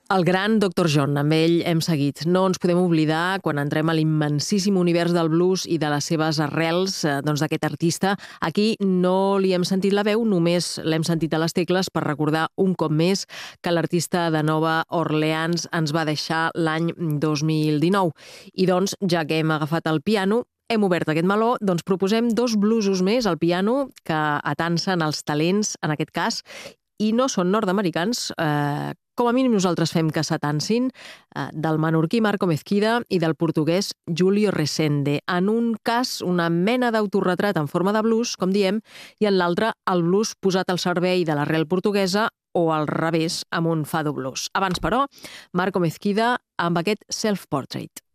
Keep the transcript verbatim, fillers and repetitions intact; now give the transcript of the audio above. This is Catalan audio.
El gran doctor John, amb ell hem seguit. No ens podem oblidar, quan entrem a l'immensíssim univers del blues i de les seves arrels, eh, doncs d'aquest artista. Aquí no li hem sentit la veu, només l'hem sentit a les tecles per recordar un cop més que l'artista de Nova Orleans ens va deixar l'any dos mil dinou. I doncs, ja que hem agafat el piano, hem obert aquest meló, doncs proposem dos bluesos més al piano que atansen els talents, en aquest cas, i no són nord-americans, eh, com a mínim nosaltres fem que s'atansin, eh, del menorquí Marco Mezquida i del portuguès Julio Resende. En un cas, una mena d'autorretrat en forma de blues, com diem, i en l'altre, el blues posat al servei de l'arrel portuguesa o al revés, amb un fado blues. Abans, però, Marco Mezquida amb aquest Self-Portrait.